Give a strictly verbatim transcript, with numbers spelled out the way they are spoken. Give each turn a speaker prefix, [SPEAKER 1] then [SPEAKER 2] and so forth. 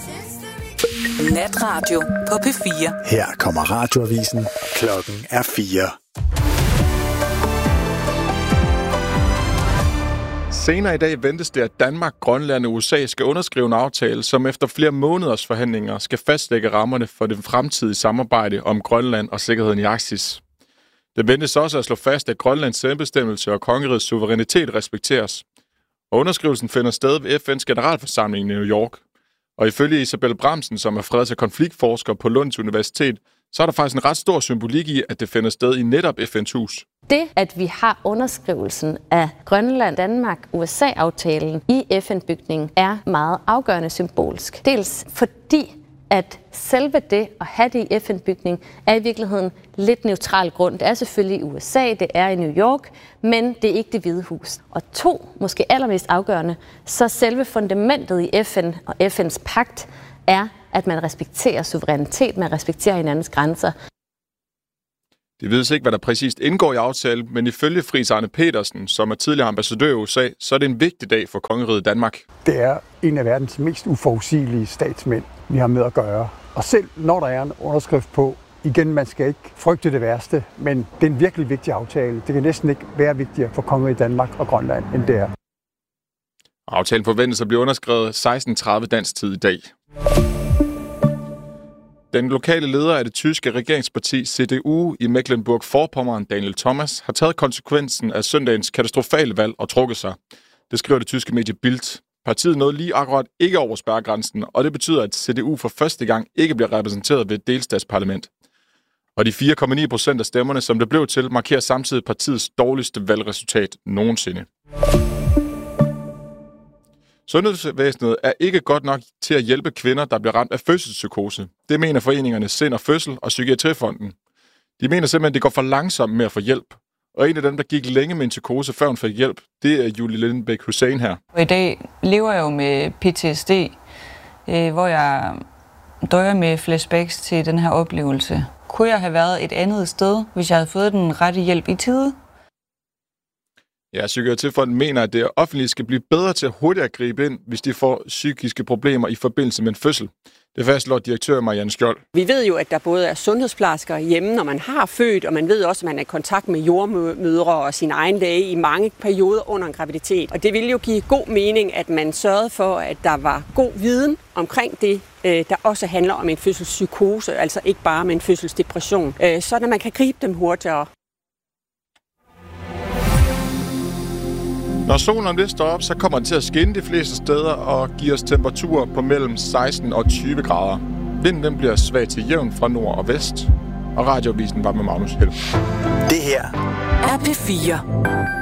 [SPEAKER 1] Natradio på P fire.
[SPEAKER 2] Her kommer radioavisen. Klokken er fire.
[SPEAKER 3] Senere i dag ventes det, at Danmark, Grønland og U S A skal underskrive en aftale, som efter flere måneders forhandlinger skal fastlægge rammerne for det fremtidige samarbejde om Grønland og sikkerheden i Arktis. Det ventes også at slå fast, at Grønlands selvbestemmelse og kongerigets suverænitet respekteres. Og underskrivelsen finder sted ved F N's generalforsamling i New York. Og ifølge Isabel Bramsen, som er freds- og konfliktforsker på Lunds Universitet, så er der faktisk en ret stor symbolik i, at det finder sted i netop F N's hus.
[SPEAKER 4] Det, at vi har underskrivelsen af Grønland, Danmark, U S A-aftalen i F N-bygningen, er meget afgørende symbolsk. Dels fordi, at selve det at have det i F N-bygningen er i virkeligheden lidt neutral grund. Det er selvfølgelig i U S A, det er i New York, men det er ikke Det Hvide Hus. Og to, måske allermest afgørende, så selve fundamentet i F N og F N's pagt er, at man respekterer suverænitet, man respekterer hinandens grænser.
[SPEAKER 3] Det vides ikke, hvad der præcist indgår i aftalen, men ifølge Friis Arne Petersen, som er tidligere ambassadør i U S A, så er det en vigtig dag for kongeriget Danmark.
[SPEAKER 5] Det er en af verdens mest uforudsigelige statsmænd, vi har med at gøre. Og selv når der er en underskrift på, igen, man skal ikke frygte det værste, men det er en virkelig vigtig aftale. Det kan næsten ikke være vigtigere for kongeriget Danmark og Grønland, end det er.
[SPEAKER 3] Aftalen forventes at blive underskrevet seksten tredive dansk tid i dag. Den lokale leder af det tyske regeringsparti C D U i Mecklenburg-Vorpommern, Daniel Thomas, har taget konsekvensen af søndagens katastrofale valg og trukket sig. Det skriver det tyske medie Bild. Partiet nåede lige akkurat ikke over spærregrænsen, og det betyder, at C D U for første gang ikke bliver repræsenteret ved et delstatsparlament. Og de fire komma ni procent af stemmerne, som det blev til, markerer samtidig partiets dårligste valgresultat nogensinde. Sundhedsvæsenet er ikke godt nok til at hjælpe kvinder, der bliver ramt af fødselspsykose. Det mener foreningerne Sind og Fødsel og Psykiatrifonden. De mener simpelthen, at det går for langsomt med at få hjælp. Og en af dem, der gik længe med en psykose, før hun fik hjælp, det er Julie Lindbæk Hussein her.
[SPEAKER 6] I dag lever jeg jo med P T S D, hvor jeg døjer med flashbacks til den her oplevelse. Kunne jeg have været et andet sted, hvis jeg havde fået den rette hjælp i tide?
[SPEAKER 3] Ja, Psykiatrifonden mener, at det offentlige skal blive bedre til at hurtigt at gribe ind, hvis de får psykiske problemer i forbindelse med en fødsel. Det fastslår direktør Marianne Skjold.
[SPEAKER 7] Vi ved jo, at der både er sundhedsplejersker hjemme, når man har født, og man ved også, at man er i kontakt med jordmødre og sin egen læge i mange perioder under en graviditet. Og det ville jo give god mening, at man sørgede for, at der var god viden omkring det, der også handler om en fødselspsykose, altså ikke bare med en fødselsdepression, så man kan gribe dem hurtigere.
[SPEAKER 3] Når solen om lidt står op, så kommer den til at skinne de fleste steder og give os temperaturer på mellem seksten og tyve grader. Vinden den bliver svag til jævn fra nord og vest, og radioavisen var med Magnus Held.
[SPEAKER 1] Det her er P fire.